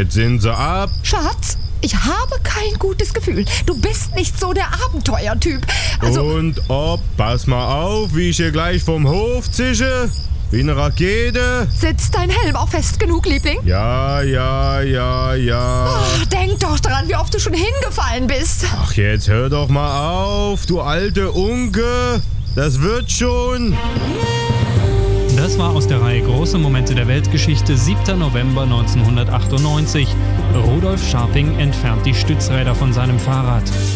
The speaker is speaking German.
Jetzt sind sie ab. Schatz, ich habe kein gutes Gefühl. Du bist nicht so der Abenteuertyp. Und ob, pass mal auf, wie ich hier gleich vom Hof zische. Wie eine Rakete. Sitzt dein Helm auch fest genug, Liebling? Ja. Ach, denk doch dran, wie oft du schon hingefallen bist. Ach, jetzt hör doch mal auf, du alte Unke. Das wird schon. Das war aus der Reihe Große Momente der Weltgeschichte, 7. November 1998. Rudolf Scharping entfernt die Stützräder von seinem Fahrrad.